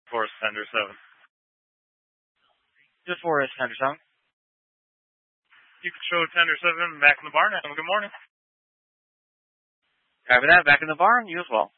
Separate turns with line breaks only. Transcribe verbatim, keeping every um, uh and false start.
Forest Tender seven.
Just Forest Tender seven.
You can show Tender seven back in the barn. Have a good morning.
Copy that. Back in the barn. You as well.